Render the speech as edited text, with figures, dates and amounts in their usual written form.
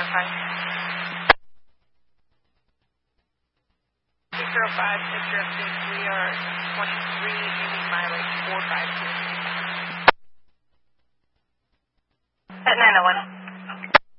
verify. 605, 606, we are 23, ending mileage 452. At 901.